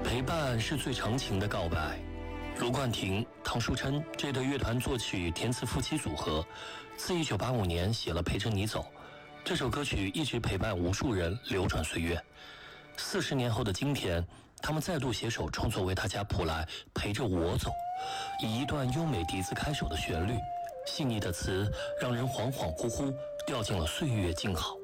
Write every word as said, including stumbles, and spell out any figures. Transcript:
陪伴是最长情的告白。卢冠廷、唐书琛这对乐团作曲填词夫妻组合，自一九八五年写了《陪着你走》这首歌曲，一直陪伴无数人流转岁月。四十年后的今天，他们再度携手创作《为大家谱来陪着我走》，以一段优美笛子开首的旋律，细腻的词让人恍恍惚惚掉进了岁月静好。